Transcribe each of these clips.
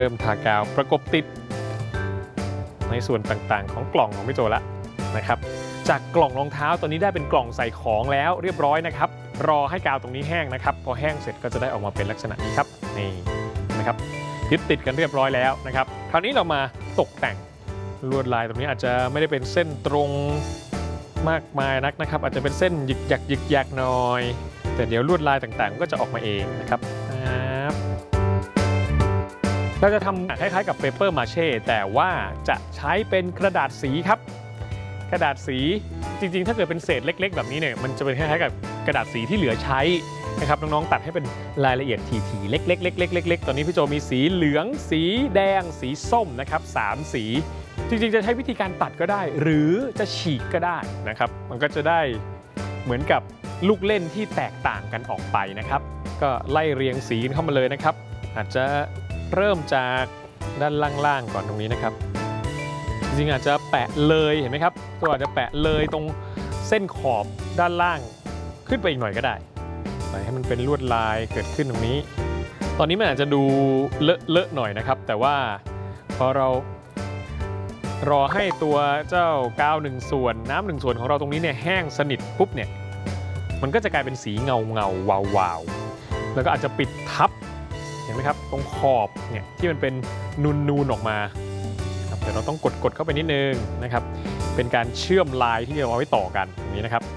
เริ่มทากาวประกบติดในส่วนต่างๆของกล่องของพี่โจละนะครับจากกล่องรองเท้าตัวนี้ได้เป็นกล่องใส่ของแล้วเรียบร้อยนะครับรอให้กาวตรงนี้แห้งนะครับพอแห้งเสร็จก็จะได้ออกมาเป็นลักษณะนี้ครับนี่นะครับยึดติดกันเรียบร้อยแล้วนะครับคราวนี้เรามาตกแต่งลวดลายตรงนี้อาจจะไม่ได้เป็นเส้นตรงมากมายนักนะครับอาจจะเป็นเส้นหยึกยักหน่อยแต่เดี๋ยวลวดลายต่างๆก็จะออกมาเองนะครับเราจะทำคล้ายๆกับเปเปอร์มาเช่แต่ว่าจะใช้เป็นกระดาษสีครับกระดาษสีจริงๆถ้าเกิดเป็นเศษเล็กๆแบบนี้เนี่ยมันจะเป็นคล้ายๆกับกระดาษสีที่เหลือใช้นะครับน้องๆตัดให้เป็นรายละเอียดถี่ๆเล็กๆๆๆๆตอนนี้พี่โจมีสีเหลืองสีแดงสีส้มนะครับ3สีจริงๆจะใช้วิธีการตัดก็ได้หรือจะฉีกก็ได้นะครับมันก็จะได้เหมือนกับลูกเล่นที่แตกต่างกันออกไปนะครับก็ไล่เรียงสีเข้ามาเลยนะครับอาจจะเริ่มจากด้านล่างๆก่อนตรงนี้นะครับจริงๆอาจจะแปะเลยเห็นไหมครับตัวอาจจะแปะเลยตรงเส้นขอบด้านล่างขึ้นไปอีกหน่อยก็ได้ให้มันเป็นลวดลายเกิดขึ้นตรงนี้ตอนนี้มันอาจจะดูเลอะๆหน่อยนะครับแต่ว่าพอเรารอให้ตัวเจ้ากาว1 ส่วนน้ำ1 ส่วนของเราตรงนี้เนี่ยแห้งสนิทปุ๊บเนี่ยมันก็จะกลายเป็นสีเงาวาวๆแล้วก็อาจจะปิดทับเห็นไหมครับตรงขอบเนี่ยที่มันเป็นนูนออกมาเดี๋ยวเราต้องกดเข้าไปนิดนึงนะครับเป็นการเชื่อมลายที่เราเอาไว้ต่อกันอย่างนี้นะครับ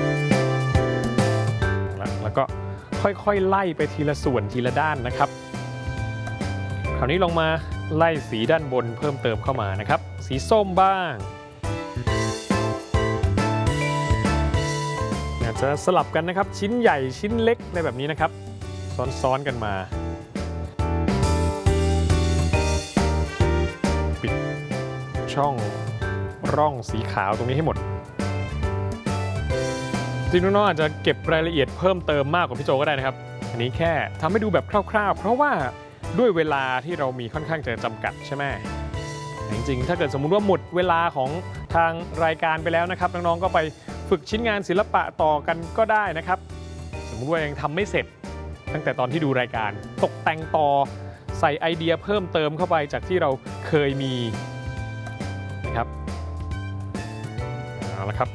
แล้วก็ค่อยๆไล่ไปทีละส่วนทีละด้านนะครับคราวนี้ลงมาไล่สีด้านบนเพิ่มเติมเข้ามานะครับสีส้มบ้างอาจจะสลับกันนะครับชิ้นใหญ่ชิ้นเล็กในแบบนี้นะครับซ้อนๆกันมาปิดช่องร่องสีขาวตรงนี้ให้หมดจริงๆน้องๆอาจจะเก็บรายละเอียดเพิ่มเติมมากกว่าพี่โจก็ได้นะครับอันนี้แค่ทำให้ดูแบบคร่าวๆเพราะว่าด้วยเวลาที่เรามีค่อนข้างจะจำกัดใช่ไหมจริงๆถ้าเกิดสมมุติว่าหมดเวลาของทางรายการไปแล้วนะครับน้องๆก็ไปฝึกชิ้นงานศิลปะต่อกันก็ได้นะครับสมมุติว่ายังทำไม่เสร็จตั้งแต่ตอนที่ดูรายการตกแต่งต่อใส่ไอเดียเพิ่มเติมเข้าไปจากที่เราเคยมีนะครับเอาละครับ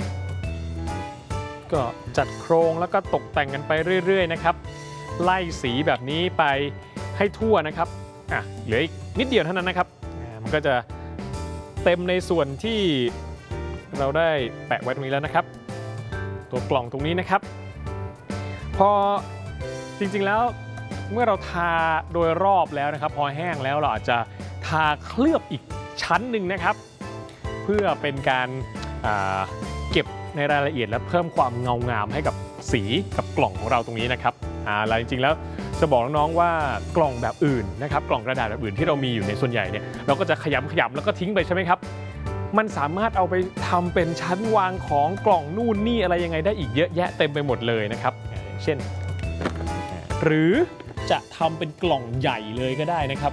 ก็จัดโครงแล้วก็ตกแต่งกันไปเรื่อยๆนะครับไล่สีแบบนี้ไปให้ทั่วนะครับเหลืออีกนิดเดียวเท่านั้นนะครับมันก็จะเต็มในส่วนที่เราได้แปะไว้ตรงนี้แล้วนะครับตัวกล่องตรงนี้นะครับพอจริงๆแล้วเมื่อเราทาโดยรอบแล้วนะครับพอแห้งแล้วเราอาจจะทาเคลือบอีกชั้นหนึ่งนะครับเพื่อเป็นการเก็บในรายละเอียดและเพิ่มความเงางามให้กับสีกับกล่องของเราตรงนี้นะครับแล้วจริงๆแล้วจะบอกน้องๆว่ากล่องแบบอื่นนะครับกล่องกระดาษแบบอื่นที่เรามีอยู่ในส่วนใหญ่เนี่ยเราก็จะขยำแล้วก็ทิ้งไปใช่ไหมครับมันสามารถเอาไปทำเป็นชั้นวางของกล่องนู่นนี่อะไรยังไงได้อีกเยอะแยะเต็มไปหมดเลยนะครับอย่างเช่นหรือจะทำเป็นกล่องใหญ่เลยก็ได้นะครับ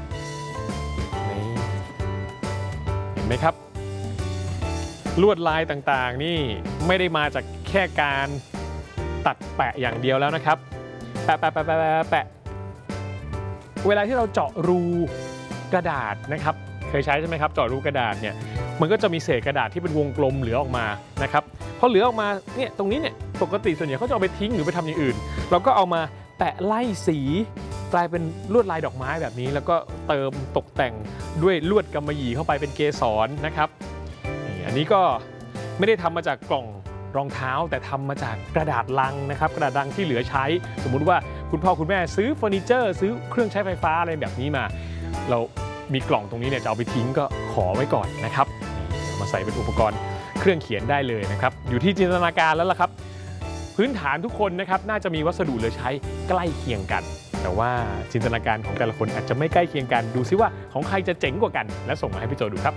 เห็นไหมครับลวดลายต่างๆนี่ไม่ได้มาจากแค่การตัดแปะอย่างเดียวแล้วนะครับแปะเวลาที่เราเจาะรูกระดาษนะครับเคยใช้ใช่ไหมครับเจาะรูกระดาษเนี่ยมันก็จะมีเศษกระดาษที่เป็นวงกลมเหลือออกมานะครับพอเหลือออกมาเนี่ยตรงนี้เนี่ยปกติส่วนใหญ่เขาจะเอาไปทิ้งหรือไปทำอย่างอื่นเราก็เอามาแปะไล่สีกลายเป็นลวดลายดอกไม้แบบนี้แล้วก็เติมตกแต่งด้วยลวดกำมะหยี่เข้าไปเป็นเกสรนะครับอันนี้ก็ไม่ได้ทำมาจากกล่องรองเท้าแต่ทำมาจากกระดาษลังนะครับกระดาษลังที่เหลือใช้สมมุติว่าคุณพ่อคุณแม่ซื้อเฟอร์นิเจอร์ซื้อเครื่องใช้ไฟฟ้าอะไรแบบนี้มาเรามีกล่องตรงนี้เนี่ยจะเอาไปทิ้งก็ขอไว้ก่อนนะครับมาใส่เป็นอุปกรณ์เครื่องเขียนได้เลยนะครับอยู่ที่จินตนาการแล้วล่ะครับพื้นฐานทุกคนนะครับน่าจะมีวัสดุเหลือใช้ใกล้เคียงกันแต่ว่าจินตนาการของแต่ละคนอาจจะไม่ใกล้เคียงกันดูซิว่าของใครจะเจ๋งกว่ากันและส่งมาให้พี่โจดูครับ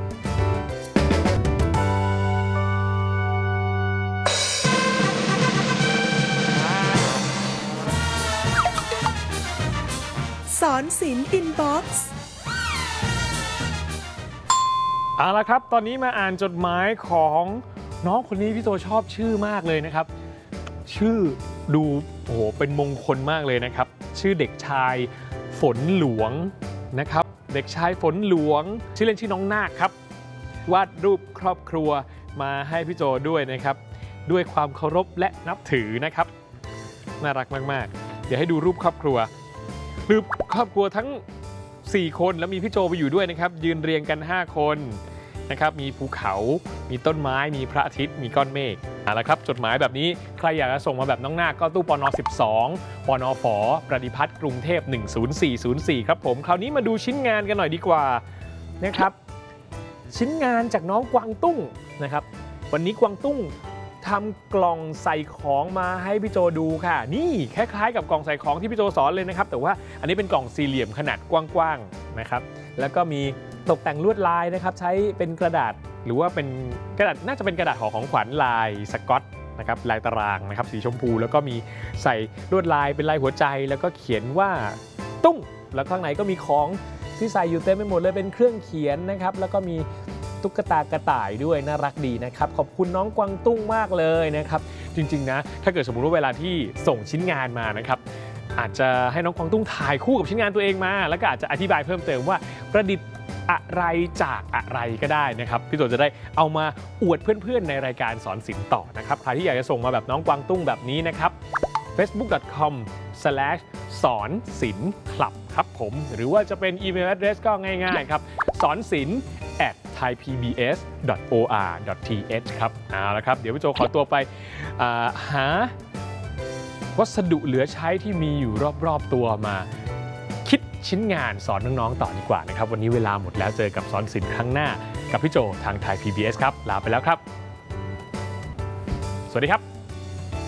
สอนศิลป์อินบ็อกซ์เอาละครับตอนนี้มาอ่านจดหมายของน้องคนนี้พี่โจชอบชื่อมากเลยนะครับชื่อดูโอ้โหเป็นมงคลมากเลยนะครับชื่อเด็กชายฝนหลวงนะครับเด็กชายฝนหลวงชื่อเล่นชื่อน้องนาคครับวาดรูปครอบครัวมาให้พี่โจด้วยนะครับด้วยความเคารพและนับถือนะครับน่ารักมากๆเดี๋ยวให้ดูรูปครอบครัวทั้ง4คนแล้วมีพี่โจไปอยู่ด้วยนะครับยืนเรียงกัน5คนนะครับมีภูเขามีต้นไม้มีพระอาทิตย์มีก้อนเมฆแล้วครับจดหมายแบบนี้ใครอยากจะส่งมาแบบน้องนาคก็ตู้ปน12ปนฝประดิพัฒน์กรุงเทพ10404ครับผมคราวนี้มาดูชิ้นงานกันหน่อยดีกว่านะครับชิ้นงานจากน้องกวางตุ้งนะครับวันนี้กวางตุ้งทำกล่องใส่ของมาให้พี่โจดูค่ะนี่คล้ายๆกับกล่องใส่ของที่พี่โจสอนเลยนะครับแต่ว่าอันนี้เป็นกล่องสี่เหลี่ยมขนาดกว้างๆนะครับแล้วก็มีตกแต่งลวดลายนะครับใช้เป็นกระดาษหรือว่าเป็นกระดาษน่าจะเป็นกระดาษห่อของขวัญลายสก๊อตนะครับลายตารางนะครับสีชมพูแล้วก็มีใส่ลวดลายเป็นลายหัวใจแล้วก็เขียนว่าตุ้งแล้วข้างในก็มีของที่ใส่อยู่เต็มไปหมดเลยเป็นเครื่องเขียนนะครับแล้วก็มีตุ๊กตากระต่ายด้วยน่ารักดีนะครับขอบคุณน้องกวางตุ้งมากเลยนะครับจริงๆนะถ้าเกิดสมมุติว่าเวลาที่ส่งชิ้นงานมานะครับอาจจะให้น้องกวางตุ้งถ่ายคู่กับชิ้นงานตัวเองมาแล้วก็อาจจะอธิบายเพิ่มเติมว่าประดิษฐ์อะไรจากอะไรก็ได้นะครับพี่โจจะได้เอามาอวดเพื่อนๆในรายการสอนศิลป์ต่อนะครับใครที่อยากจะส่งมาแบบน้องกวางตุ้งแบบนี้นะครับ facebook.com/ สอนศิลป์คลับครับผมหรือว่าจะเป็นอีเมล address ก็ง่ายๆครับสอนศิลป์ @thaipbs.or.th ครับเอาละครับเดี๋ยวพี่โจขอตัวไปหาวัสดุเหลือใช้ที่มีอยู่รอบๆตัวมาคิดชิ้นงานสอนน้องๆต่อดีกว่านะครับวันนี้เวลาหมดแล้วเจอกับสอนศิลป์ครั้งหน้ากับพี่โจทาง Thai PBS ครับลาไปแล้วครับสวัสดีครับ